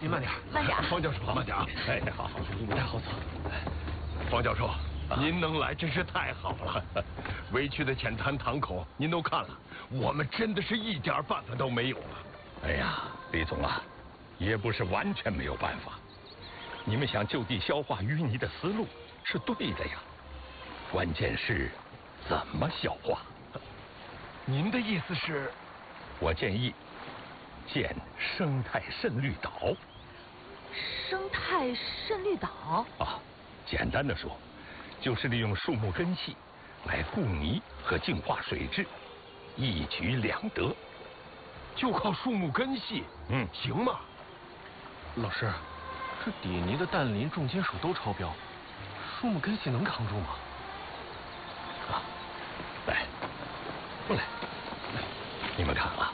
您慢点， 慢点。 方教授，慢点啊！ 哎，好， 不太好走。方教授，您能来真是太好了。围区的浅滩塘口您都看了，我们真的是一点办法都没有了。 哎呀，李总啊，也不是完全没有办法。你们想就地消化淤泥的思路是对的呀，关键是怎么消化。 您的意思是？ 我建议建生态渗滤岛。 生态渗滤岛啊，简单的说，就是利用树木根系来固泥和净化水质，一举两得。 就靠树木根系，行吗？ 老师，这底泥的氮磷重金属都超标，树木根系能扛住吗？ 啊，来，过来，你们看啊，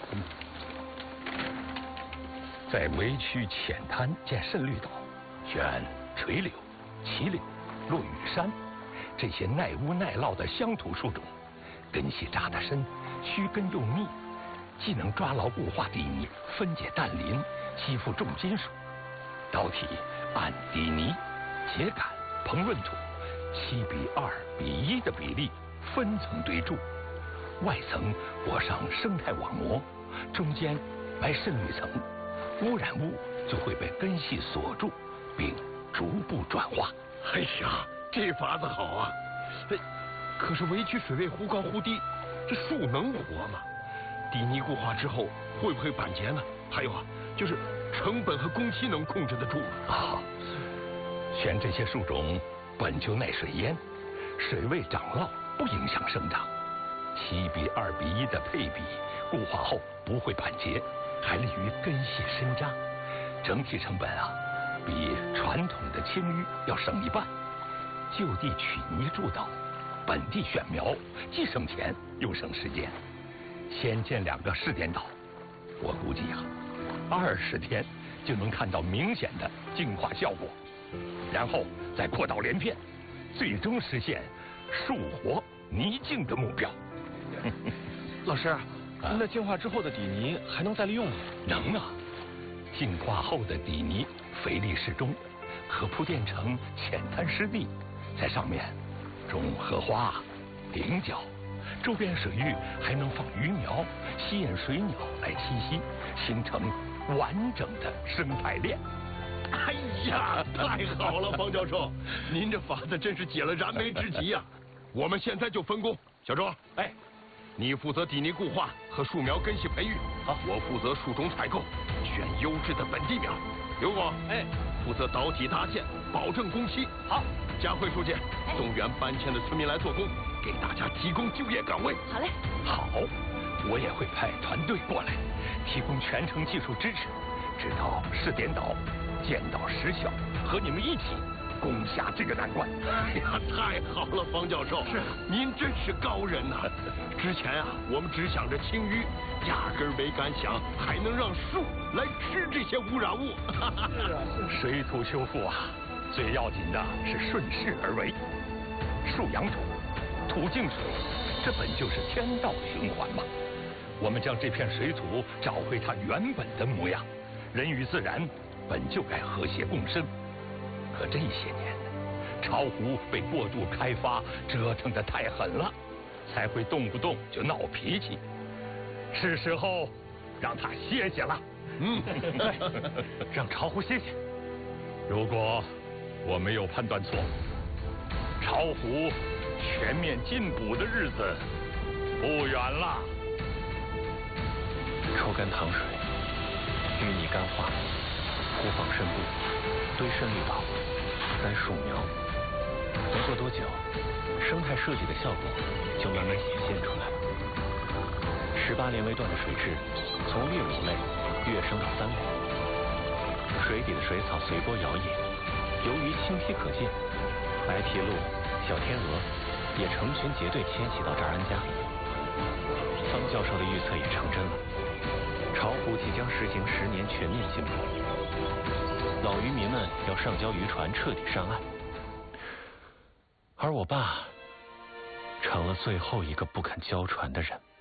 在围区浅滩建渗滤岛，选垂柳、杞柳、落羽杉这些耐污耐涝的乡土树种，根系扎得深，须根又密，既能抓牢固化底泥，分解氮磷，吸附重金属。岛体按底泥、秸秆、膨润土7:2:1的比例分层堆筑，外层裹上生态网膜，中间埋渗滤层，污染物就会被根系锁住，并逐步转化。 哎呀，这法子好啊！可是围区水位忽高忽低，这树能活吗？底泥固化之后会不会板结呢？还有啊，就是成本和工期能控制得住吗？ 啊，选这些树种本就耐水淹，水位涨涝不影响生长。7:2:1的配比，固化后不会板结，还利于根系深扎，整体成本啊，比传统的青淤要省一半。就地取泥筑岛，本地选苗，既省钱又省时间。先建2个试点岛，我估计啊，20天就能看到明显的净化效果，然后再扩岛连片，最终实现树活泥净的目标。 老师，那净化之后的底泥还能再利用吗？ 能啊，净化后的底泥肥力适中，可铺垫成浅滩湿地，在上面种荷花、菱角，周边水域还能放鱼苗，吸引水鸟来栖息，形成完整的生态链。 哎呀，太好了，方教授，您这法子真是解了燃眉之急呀！我们现在就分工，小周， 哎， 你负责底泥固化和树苗根系培育， 好， 我负责树种采购，选优质的本地苗。刘果， 哎， 负责岛体搭建，保证工期。 好， 佳慧书记，动员搬迁的村民来做工，给大家提供就业岗位。 好嘞。 好，我也会派团队过来，提供全程技术支持，直到试点岛建岛实效，和你们一起攻下这个难关。 哎呀，太好了，方教授， 是您真是高人呐！之前啊，我们只想着清淤，压根儿没敢想还能让树来吃这些污染物。 是啊，水土修复啊，最要紧的是顺势而为。树养土，土净水，这本就是天道循环嘛。我们将这片水土找回它原本的模样，人与自然本就该和谐共生。可这些年，巢湖被过度开发折腾得太狠了，才会动不动就闹脾气。是时候让他歇歇了。 对，让巢湖歇歇。 如果我没有判断错，巢湖全面进补的日子不远了。 抽干塘水，淤泥干化，铺放渗布，堆渗滤岛，栽树苗。没过多久，生态设计的效果就慢慢显现出来了。18连围段的水质从劣乳类跃升到3类，水底的水草随波摇曳，由于清晰可见，白皮鹭、小天鹅也成群结队迁徙到这儿安家。方教授的预测也成真了，巢湖即将实行10年全面禁捕，老渔民们要上交渔船彻底上岸，而我爸成了最后一个不肯交船的人。